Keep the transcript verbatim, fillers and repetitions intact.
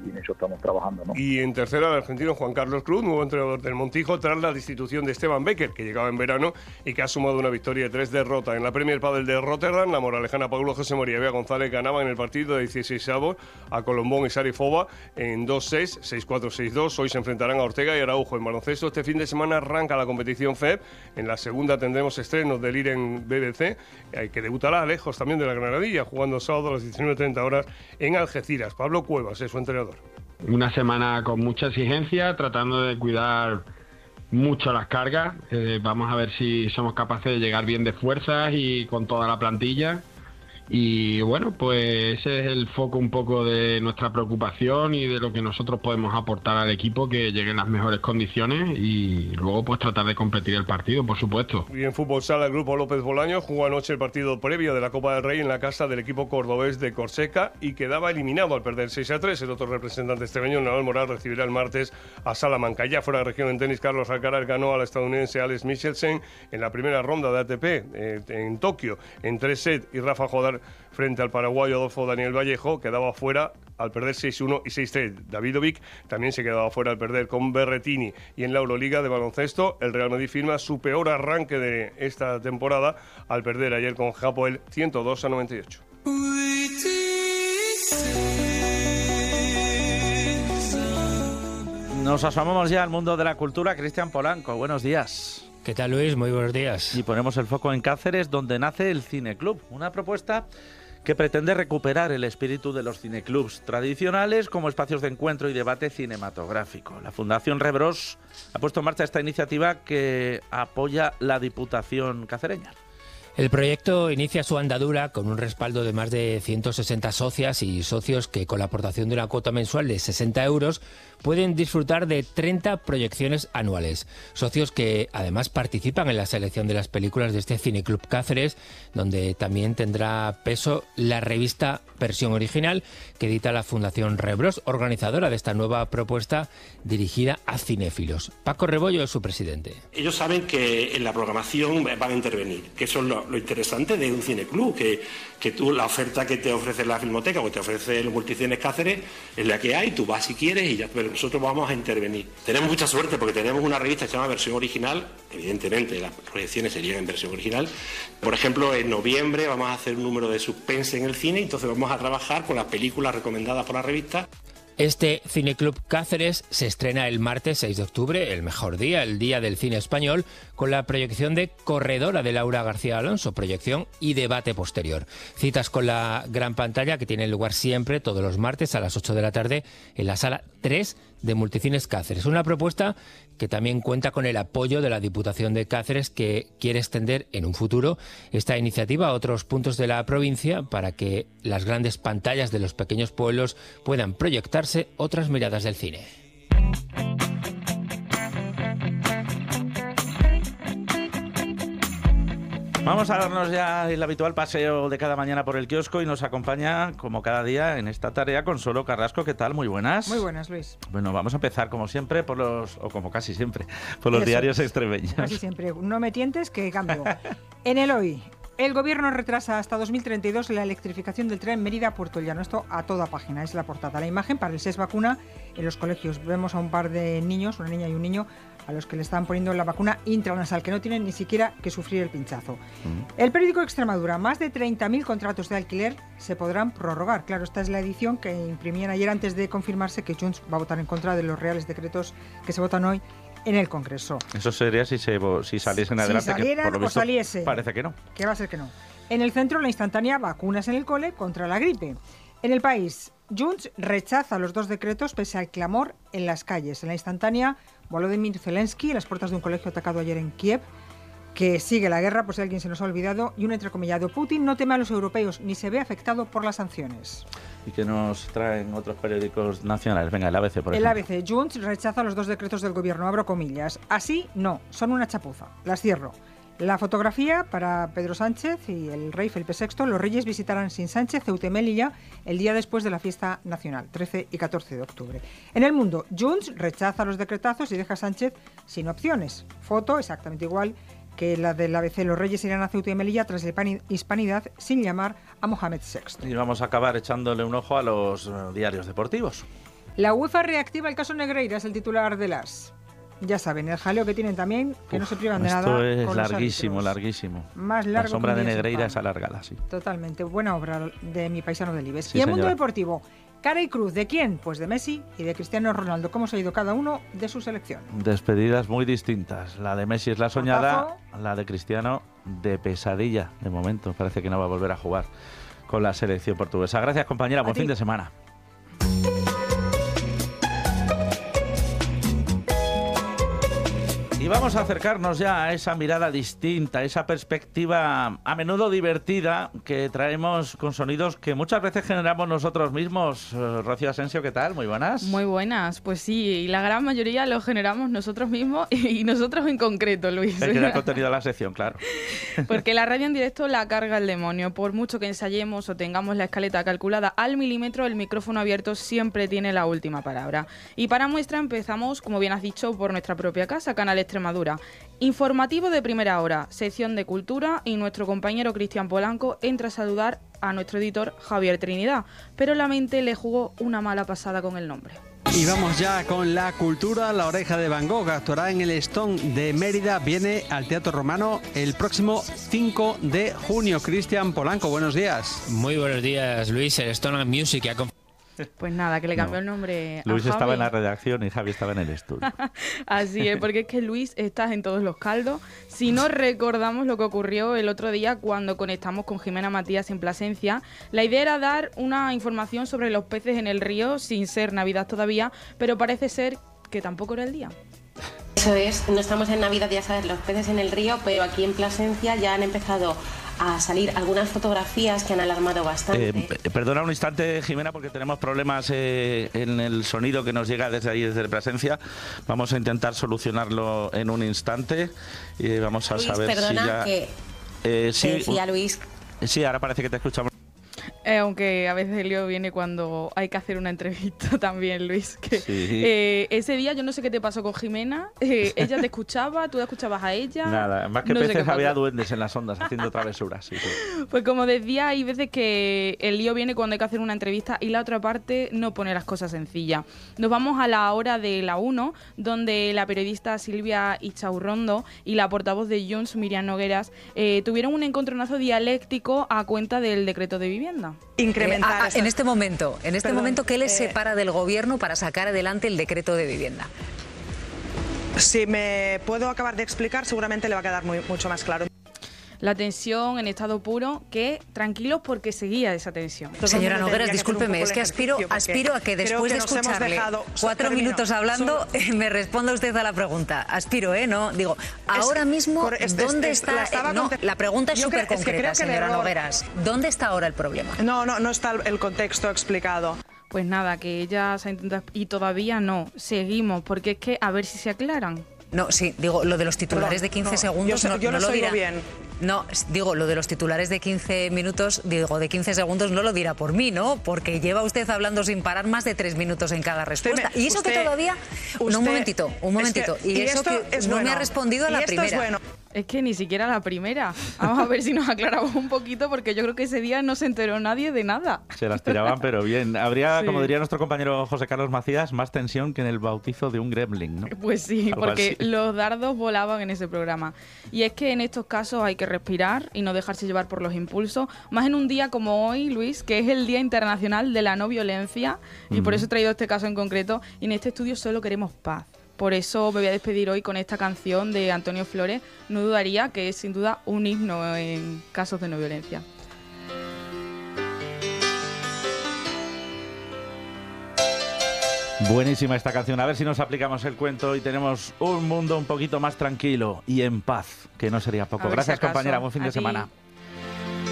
y en eso estamos trabajando, ¿no? Y en tercera, el argentino Juan Carlos Cruz, nuevo entrenador del Montijo, tras la destitución de Esteban Becker, que llegaba en verano y que ha sumado una victoria de tres derrotas. En la Premier Padel de Rotterdam, la moralejana Paulo José María y Bea González ganaban en el partido de dieciseisavos a Colombón y Sarifova en dos seis, seis cuatro, seis dos. Hoy se enfrentarán a Ortega y Araujo. En baloncesto, este fin de semana arranca la competición F E P. En la segunda tendremos estrenos del IREN B B C, que debutará lejos también de la Granadilla, jugando sábado a las diecinueve treinta horas en Algeciras. Pablo Cuevas es su entrenador. Una semana con mucha exigencia, tratando de cuidar mucho las cargas. Eh, vamos a ver si somos capaces de llegar bien de fuerzas y con toda la plantilla. Y bueno, pues ese es el foco un poco de nuestra preocupación y de lo que nosotros podemos aportar al equipo, que llegue en las mejores condiciones y luego pues tratar de competir el partido, por supuesto. Y en fútbol sala, el grupo López Bolaño jugó anoche el partido previo de la Copa del Rey en la casa del equipo cordobés de Corseca y quedaba eliminado al perder seis a tres. El otro representante extremeño, Naval Moral, recibirá el martes a Salamanca. Ya fuera de región en tenis, Carlos Alcaraz ganó al estadounidense Alex Michelsen en la primera ronda de A T P eh, en Tokio en tres sets, y Rafa Jodar frente al paraguayo Adolfo Daniel Vallejo quedaba fuera al perder seis uno y seis tres. Davidovic también se quedaba fuera al perder con Berrettini. Y en la Euroliga de baloncesto, el Real Madrid firma su peor arranque de esta temporada al perder ayer con Hapoel ciento dos a noventa y ocho. Nos asomamos ya al mundo de la cultura. Cristian Polanco, buenos días. ¿Qué tal, Luis? Muy buenos días. Y ponemos el foco en Cáceres, donde nace el Cineclub, una propuesta que pretende recuperar el espíritu de los cineclubs tradicionales como espacios de encuentro y debate cinematográfico. La Fundación Rebros ha puesto en marcha esta iniciativa que apoya la Diputación cacereña. El proyecto inicia su andadura con un respaldo de más de ciento sesenta socias y socios que, con la aportación de una cuota mensual de sesenta euros, pueden disfrutar de treinta proyecciones anuales. Socios que además participan en la selección de las películas de este Cineclub Cáceres, donde también tendrá peso la revista Versión Original que edita la Fundación Rebros, organizadora de esta nueva propuesta dirigida a cinéfilos. Paco Rebollo es su presidente. Ellos saben que en la programación van a intervenir, que eso es lo, lo interesante de un cineclub, que, que tú, la oferta que te ofrece la Filmoteca o que te ofrece el Multicines Cáceres es la que hay, tú vas si quieres y ya, pero nosotros vamos a intervenir. Tenemos mucha suerte porque tenemos una revista que se llama Versión Original, evidentemente las proyecciones serían en versión original. Por ejemplo, en noviembre vamos a hacer un número de suspense en el cine, entonces vamos a trabajar con las películas recomendadas por la revista. Este Cineclub Cáceres se estrena el martes seis de octubre, el mejor día, el Día del Cine Español, con la proyección de Corredora de Laura García Alonso, proyección y debate posterior. Citas con la gran pantalla que tienen lugar siempre, todos los martes a las ocho de la tarde, en la sala tres de Multicines Cáceres. Una propuesta que también cuenta con el apoyo de la Diputación de Cáceres, que quiere extender en un futuro esta iniciativa a otros puntos de la provincia para que las grandes pantallas de los pequeños pueblos puedan proyectarse otras miradas del cine. Vamos a darnos ya el habitual paseo de cada mañana por el kiosco y nos acompaña, como cada día, en esta tarea Consuelo Carrasco. ¿Qué tal? Muy buenas. Muy buenas, Luis. Bueno, vamos a empezar, como siempre, por los, o como casi siempre, por los Eso, diarios extremeños. Casi siempre. No me tientes, que cambio. En el Hoy, el Gobierno retrasa hasta dos mil treinta y dos la electrificación del tren Mérida-Puerto Llano. Esto a toda página, es la portada. La imagen para el S E S vacuna en los colegios. Vemos a un par de niños, una niña y un niño, a los que le están poniendo la vacuna intranasal, que no tienen ni siquiera que sufrir el pinchazo. Mm. El periódico Extremadura, más de treinta mil contratos de alquiler se podrán prorrogar. Claro, esta es la edición que imprimían ayer antes de confirmarse que Junts va a votar en contra de los reales decretos que se votan hoy en el Congreso. Eso sería si, se, si saliesen adelante, si salieran, que por lo visto o saliese, parece que no. Que va a ser que no. En el centro, la instantánea, vacunas en el cole contra la gripe. En El País, Junts rechaza los dos decretos pese al clamor en las calles. En la instantánea, Volodymyr Zelensky, a las puertas de un colegio atacado ayer en Kiev, que sigue la guerra, por si alguien se nos ha olvidado, y un entrecomillado: Putin no teme a los europeos ni se ve afectado por las sanciones. ¿Y qué nos traen otros periódicos nacionales? Venga, el A B C, por ejemplo. El A B C, Junts rechaza los dos decretos del gobierno, abro comillas. Así, no, son una chapuza. Las cierro. La fotografía para Pedro Sánchez y el rey Felipe sexto. Los reyes visitarán sin Sánchez Ceuta y Melilla el día después de la fiesta nacional, trece y catorce de octubre. En El Mundo, Junts rechaza los decretazos y deja a Sánchez sin opciones. Foto exactamente igual que la del A B C. Los reyes irán a Ceuta y Melilla tras la hispanidad sin llamar a Mohamed sexto. Y vamos a acabar echándole un ojo a los uh, diarios deportivos. La UEFA reactiva el caso Negreira, es el titular de las. Ya saben, el jaleo que tienen también, que Uf, no se privan de esto nada. Esto es con larguísimo, los larguísimo. Más largo. La sombra de Negreira es alargada, sí. Totalmente. Buena obra de mi paisano del Ibex. Sí, y el señora. mundo deportivo. Cara y cruz, ¿de quién? Pues de Messi y de Cristiano Ronaldo. ¿Cómo se ha ido cada uno de su selección? Despedidas muy distintas. La de Messi es la soñada, Portazo. La de Cristiano de pesadilla, de momento. Parece que no va a volver a jugar con la selección portuguesa. Gracias, compañera. Buen fin de semana. Y vamos a acercarnos ya a esa mirada distinta, a esa perspectiva a menudo divertida que traemos con sonidos que muchas veces generamos nosotros mismos. Rocío Asensio, ¿qué tal? Muy buenas. Muy buenas, pues sí, y la gran mayoría lo generamos nosotros mismos y nosotros en concreto, Luis. Hay que dar contenido a la sección, claro. Porque la radio en directo la carga el demonio. Por mucho que ensayemos o tengamos la escaleta calculada al milímetro, el micrófono abierto siempre tiene la última palabra. Y para muestra empezamos, como bien has dicho, por nuestra propia casa, Canal Extremadura. Informativo de primera hora, sección de cultura y nuestro compañero Cristian Polanco entra a saludar a nuestro editor Javier Trinidad, pero la mente le jugó una mala pasada con el nombre. Y vamos ya con la cultura. La Oreja de Van Gogh actuará en el Stone de Mérida, viene al Teatro Romano el próximo cinco de junio. Cristian Polanco, buenos días. Muy buenos días, Luis. El Stone Music ha Pues nada, que le cambió no. el nombre a Luis Javi. Estaba en la redacción y Javi estaba en el estudio. Así es, porque es que Luis estás en todos los caldos. Si no recordamos lo que ocurrió el otro día cuando conectamos con Jimena Matías en Plasencia, la idea era dar una información sobre los peces en el río sin ser Navidad todavía, pero parece ser que tampoco era el día. Eso es, no estamos en Navidad, ya sabes, los peces en el río, pero aquí en Plasencia ya han empezado a salir algunas fotografías que han alarmado bastante. Eh, perdona un instante, Jimena, porque tenemos problemas eh, en el sonido que nos llega desde ahí, desde Plasencia. Vamos a intentar solucionarlo en un instante y vamos a Luis, saber perdona si ya... que Eh, sí, te decía Luis. Sí, ahora parece que te escuchamos. Eh, aunque a veces el lío viene cuando hay que hacer una entrevista también, Luis. Que, Sí. eh, ese día yo no sé qué te pasó con Jimena. Eh, ella te escuchaba, tú la escuchabas a ella. Nada, más que no sé peces qué había pasó. duendes en las ondas haciendo travesuras. Sí, sí. Pues como decía, hay veces que el lío viene cuando hay que hacer una entrevista y la otra parte no pone las cosas sencillas. Nos vamos a la hora de la uno, donde la periodista Silvia Ichaurrondo y la portavoz de Junts, Miriam Nogueras, eh, tuvieron un encontronazo dialéctico a cuenta del decreto de vivienda. Incrementar eh, a, a, en este momento, en este Perdón, momento, ¿qué les eh, separa del gobierno para sacar adelante el decreto de vivienda? Si me puedo acabar de explicar, seguramente le va a quedar muy, mucho más claro. La tensión en estado puro, que tranquilos porque seguía esa tensión. Señora Nogueras, discúlpeme, es que aspiro, aspiro a que después que de escucharle dejado, cuatro termino, minutos hablando, solo, me responda usted a la pregunta. Aspiro, ¿eh? No, digo, ahora es, mismo, por, es, ¿dónde es, está? La, eh, no, la pregunta es súper concreta, es que señora error, Nogueras. ¿Dónde está ahora el problema? No, no, no está el, el contexto explicado. Pues nada, que ella se ha intentado... Y todavía no, seguimos, porque es que a ver si se aclaran. No, sí, digo, lo de los titulares Perdón, de quince no, segundos yo, no, yo no no lo dirá. Bien. No, digo, lo de los titulares de quince minutos, digo, de quince segundos no lo dirá por mí, ¿no? Porque lleva usted hablando sin parar más de tres minutos en cada respuesta. Me, y eso usted, que todavía... Usted, no, un momentito, un momentito. Es que, y, y eso que es no bueno. me ha respondido a la y esto primera. Es bueno. Es que ni siquiera la primera. Vamos a ver si nos aclaramos un poquito, porque yo creo que ese día no se enteró nadie de nada. Se las tiraban, pero bien. Habría, Sí. como diría nuestro compañero José Carlos Macías, más tensión que en el bautizo de un gremlin, ¿no? Pues sí, Algo porque así. los dardos volaban en ese programa. Y es que en estos casos hay que respirar y no dejarse llevar por los impulsos. Más en un día como hoy, Luis, que es el Día Internacional de la No Violencia. Y por eso he traído este caso en concreto. Y en este estudio solo queremos paz. Por eso me voy a despedir hoy con esta canción de Antonio Flores. No dudaría que es sin duda un himno en casos de no violencia. Buenísima esta canción. A ver si nos aplicamos el cuento y tenemos un mundo un poquito más tranquilo y en paz, que no sería poco. A ver si Gracias, acaso. compañera. Buen fin A de ti. semana.